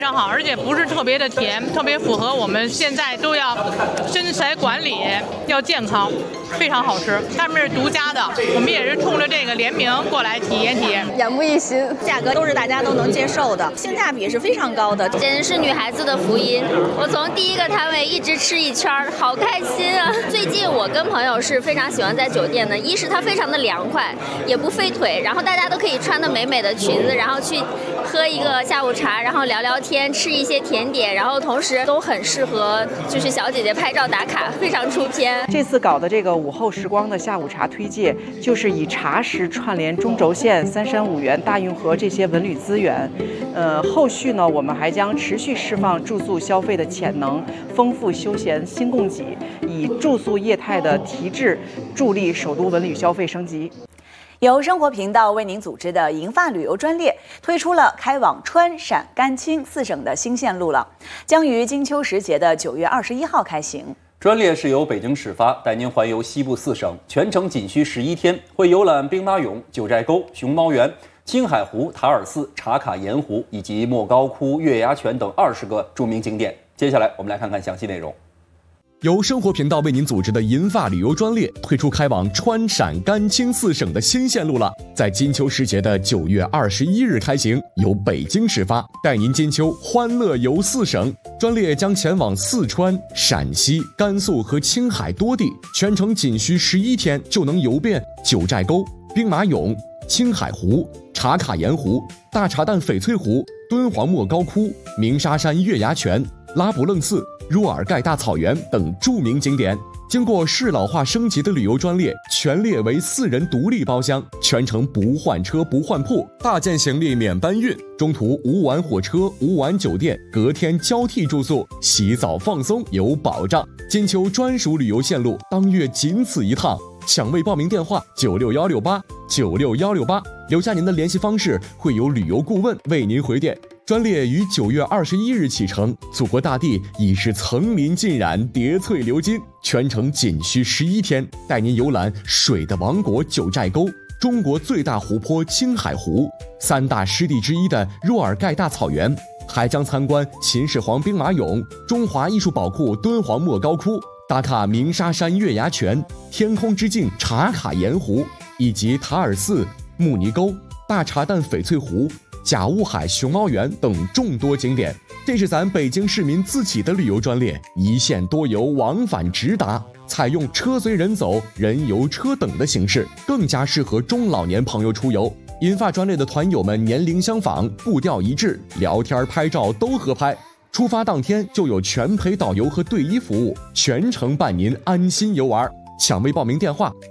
非常好，而且不是特别的甜，特别符合我们现在都要身材管理，要健康，非常好吃。他们是独家的，我们也是冲着这个联名过来体验体验。 眼目一新，价格都是大家都能接受的，性价比是非常高的， 简直是女孩子的福音。我从第一个摊位一直吃一圈，好开心啊！最近我跟朋友是非常喜欢在酒店的，一是它非常的凉快，也不费腿，然后大家都可以穿的美美的裙子，然后去喝一个下午茶，然后聊聊天，吃一些甜点，然后同时都很适合就是小姐姐拍照打卡，非常出片。 这次搞的这个午后时光的下午茶推介，就是以茶食串联中轴线、三山五园、大运河这些文旅资源。后续呢，我们还将持续释放住宿消费的潜能，丰富休闲新供给，以住宿业态的提质，助力首都文旅消费升级。 由生活频道为您组织的银发旅游专列推出了开往川、陕、甘、青4省的新线路了，将于金秋时节的9月21号开行。 专列是由北京始发，带您环游西部4省，全程仅需11天，会游览兵马俑、九寨沟、熊猫园、青海湖、塔尔寺、茶卡盐湖以及莫高窟、月牙泉等20个著名景点。接下来我们来看看详细内容。 由生活频道为您组织的银发旅游专列推出开往川、陕、甘、青4省的新线路了，在金秋时节的9月21日开行，由北京始发，带您金秋欢乐游4省。专列将前往四川、陕西、甘肃和青海多地，全程仅需11天就能游遍九寨沟、兵马俑、青海湖、茶卡盐湖、大茶蛋翡翠湖、敦煌莫高窟、鸣沙山月牙泉、拉卜楞寺、若尔盖大草原等著名景点。经过适老化升级的旅游专列，全列为4人独立包厢，全程不换车不换铺，大件行李免搬运，中途无晚火车、无晚酒店，隔天交替住宿，洗澡放松有保障。金秋专属旅游线路，当月仅此一趟。抢位报名电话96168，留下您的联系方式，会有旅游顾问为您回电。专列于9月21日启程，祖国大地已是层林尽染，叠翠流金，全程仅需11天，带您游览水的王国九寨沟、中国最大湖泊青海湖、3大湿地之一的若尔盖大草原，还将参观秦始皇兵马俑、中华艺术宝库敦煌莫高窟，打卡鸣沙山月牙泉、天空之镜茶卡盐湖，以及塔尔寺、慕尼沟、大茶蛋翡翠湖、甲乌海熊猫园等众多景点。这是咱北京市民自己的旅游专列，一线多游，往返直达，采用车随人走、人游车等的形式，更加适合中老年朋友出游。银发专列的团友们年龄相仿，步调一致，聊天拍照都合拍。出发当天就有全陪导游和队医服务，全程伴您安心游玩。抢位报名电话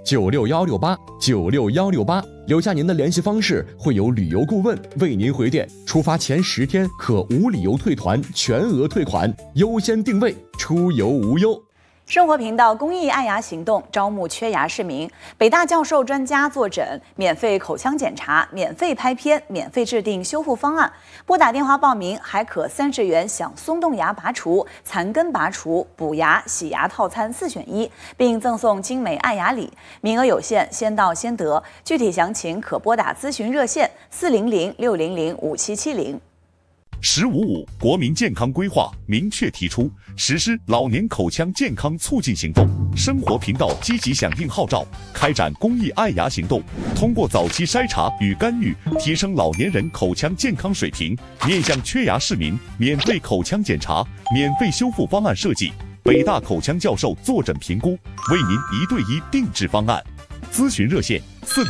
96168，留下您的联系方式，会有旅游顾问为您回电。出发前10天可无理由退团，全额退款，优先定位，出游无忧。 生活频道公益爱牙行动招募缺牙市民，北大教授专家坐诊，免费口腔检查，免费拍片，免费制定修复方案。拨打电话报名，还可30元享松动牙拔除、残根拔除、补牙、洗牙套餐4选1，并赠送精美爱牙礼，名额有限，先到先得。具体详情可拨打咨询热线400-600-5770。 “15+5”国民健康规划明确提出，实施老年口腔健康促进行动。生活频道积极响应号召，开展公益爱牙行动，通过早期筛查与干预，提升老年人口腔健康水平。面向缺牙市民，免费口腔检查，免费修复方案设计，北大口腔教授坐诊评估，为您1对1定制方案。咨询热线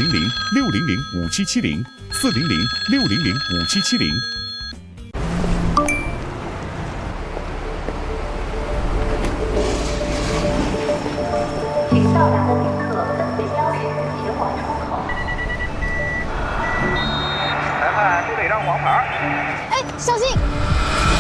400-600-5770，400-600-5770。 请到达的旅客被标识前往出口。 裁判出了一张黄牌。 哎，小心！